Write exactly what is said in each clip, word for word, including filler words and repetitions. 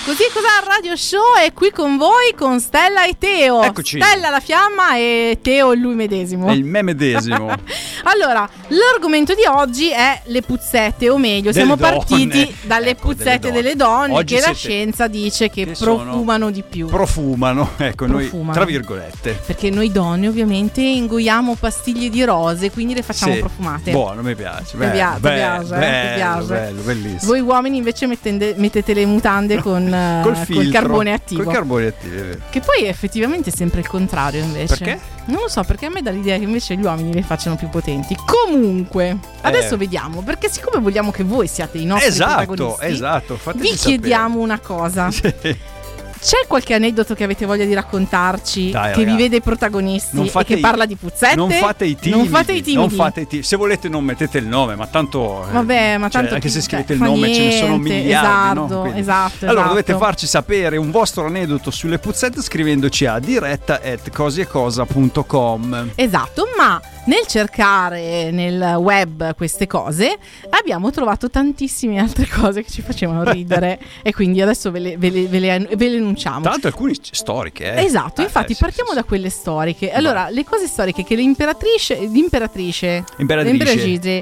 Così Cos'ha Radio Show è qui con voi con Stella e Teo. Eccoci. Stella la fiamma e Teo il lui medesimo. È il me medesimo. Allora, l'argomento di oggi è le puzzette, o meglio, Delle siamo donne. partiti dalle Ecco, puzzette delle delle donne. donne, Oggi che la siete- scienza dice che, che sono- profumano di più. Profumano, ecco, Profumano. noi tra virgolette. Perché noi donne ovviamente ingoiamo pastiglie di rose, quindi le facciamo Sì. profumate. Buono, mi piace. Ti Bello, pia- ti bello, piace, eh? bello, Ti piace? bello, bellissimo. Voi uomini invece mettende- mettete le mutande con eh, Col col filtro, carbone attivo. Col carbone attivo, è vero. Che poi effettivamente è sempre il contrario invece. Perché? Non lo so, perché a me dà l'idea che invece gli uomini le facciano più potenti. Comunque, adesso Eh. vediamo, perché siccome vogliamo che voi siate i nostri Esatto, protagonisti, esatto. Fateci vi sapere. chiediamo una cosa. Sì. C'è qualche aneddoto che avete voglia di raccontarci, Dai, che vi ragazzi. vede i protagonisti Non e fate che i- parla di puzzette? Non fate i timidi. Non fate i timidi. Non fate i timidi. Se volete non mettete il nome, ma tanto eh, Vabbè, ma cioè, tanto anche chi- se scrivete il fa nome ce ne sono niente, miliardi, esatto, no? Quindi- esatto, Allora esatto. dovete farci sapere un vostro aneddoto sulle puzzette scrivendoci a diretta at cosiecosa punto com. Esatto, ma nel cercare nel web queste cose abbiamo trovato tantissime altre cose che ci facevano ridere e quindi adesso ve le, ve le, ve le, ve le enunciamo. Tra l'altro alcune storiche, eh. Esatto, Eh, infatti eh, sì, partiamo sì, da sì. quelle storiche. Allora, le cose storiche che l'imperatrice l'imperatrice, Imperatrice. l'imperatrice,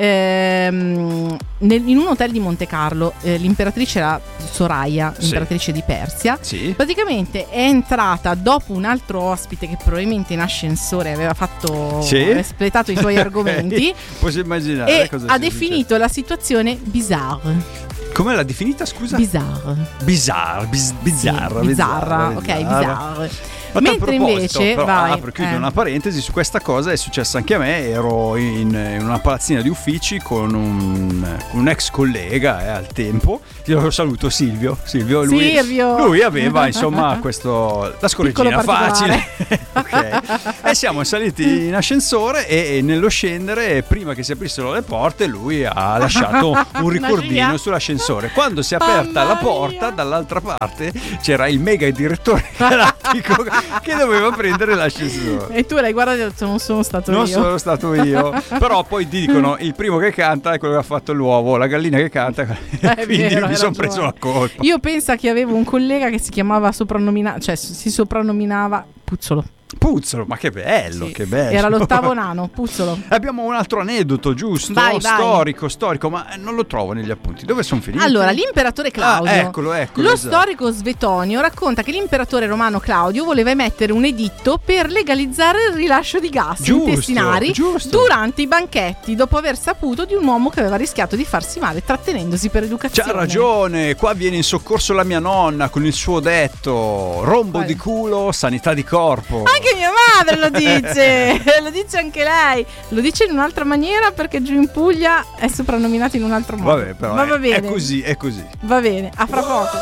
ehm, nel- in un hotel di Monte Carlo, eh, l'imperatrice era Soraya, Sì. imperatrice di Persia. Sì. Praticamente è entrata dopo un altro ospite che probabilmente in ascensore aveva fatto Sì. aveva espletato i suoi Ok. argomenti Posso immaginare e cosa ha sia definito la situazione bizarre. successo. Come l'ha definita, scusa? Bizarre. Bizarre, bis- bizzarra, Sì, bizzarra, ok, bizzarre. Ma a tal Mentre proposito, invece, però, vai, apro, chiudo eh. una parentesi su questa cosa, è successa anche a me. Ero in, in una palazzina di uffici con un, un ex collega eh, al tempo. Io lo saluto, Silvio. Silvio, lui, Silvio. lui aveva insomma questo la scorreggina Piccolo facile. particolare. Ok. E siamo saliti in ascensore e, e nello scendere, prima che si aprissero le porte, lui ha lasciato un Una ricordino scia. sull'ascensore. Quando si è aperta Mamma la porta, mia. dall'altra parte c'era il mega direttore galattico che doveva prendere l'ascensore. E tu l'hai guardato e hai detto non sono stato Non io. sono stato io, però poi ti dicono il primo che canta è quello che ha fatto l'uovo, la gallina che canta, quindi vero, mi hai sono ragione. preso la colpa. Io penso che avevo un collega che si chiamava soprannominato, cioè si soprannominava Puzzolo. Puzzolo, ma che bello, Sì. che bello. Era l'ottavo nano, Puzzolo. Abbiamo un altro aneddoto, giusto? Vai, vai. Storico, storico, ma non lo trovo negli appunti. Dove sono finiti? Allora, l'imperatore Claudio, Ah, eccolo, eccolo, lo esatto. storico Svetonio racconta che l'imperatore romano Claudio voleva emettere un editto per legalizzare il rilascio di gas Giusto, intestinali giusto. durante i banchetti, dopo aver saputo di un uomo che aveva rischiato di farsi male trattenendosi per educazione. C'ha ragione, qua viene in soccorso la mia nonna con il suo detto: rombo Quale? di culo, sanità di corpo. Anche mia madre lo dice, lo dice anche lei. Lo dice in un'altra maniera perché giù in Puglia è soprannominato in un altro modo. Vabbè, però Ma è, va bene. è così, è così. Va bene, a fra poco.